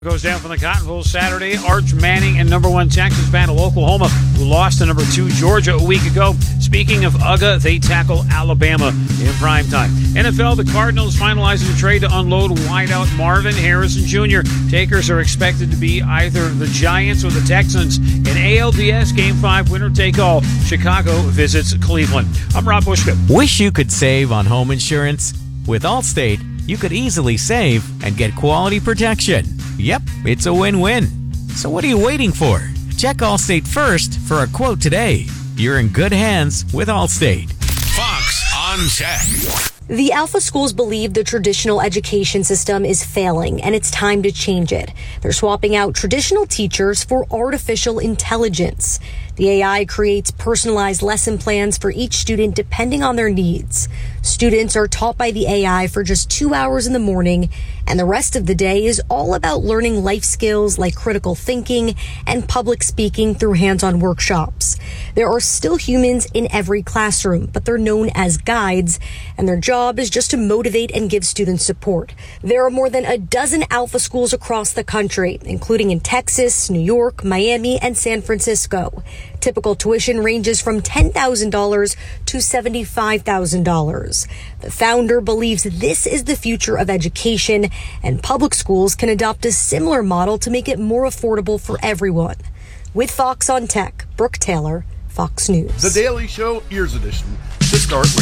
Goes down from the Cotton Bowl Saturday. Arch Manning and number 1 Texas battle Oklahoma, who lost to number 2 Georgia a week ago. Speaking of UGA, they tackle Alabama in primetime. NFL, the Cardinals finalizing a trade to unload wideout Marvin Harrison Jr. Takers are expected to be either the Giants or the Texans. In ALDS Game 5 winner-take-all, Chicago visits Cleveland. I'm Rob Bushman. Wish you could save on home insurance? With Allstate, you could easily save and get quality protection. Yep, it's a win-win. So what are you waiting for? Check Allstate first for a quote today. You're in good hands with Allstate. Fox on Tech. The Alpha schools believe the traditional education system is failing and it's time to change it. They're swapping out traditional teachers for artificial intelligence. The AI creates personalized lesson plans for each student depending on their needs. Students are taught by the AI for just 2 hours in the morning, and the rest of the day is all about learning life skills like critical thinking and public speaking through hands-on workshops. There are still humans in every classroom, but they're known as guides, and their job is just to motivate and give students support. There are more than a dozen Alpha schools across the country, including in Texas, New York, Miami, and San Francisco. Typical tuition ranges from $10,000 to $75,000. The founder believes this is the future of education, and public schools can adopt a similar model to make it more affordable for everyone. With Fox on Tech, Brooke Taylor, Fox News. The Daily Show, Ears Edition, to start with.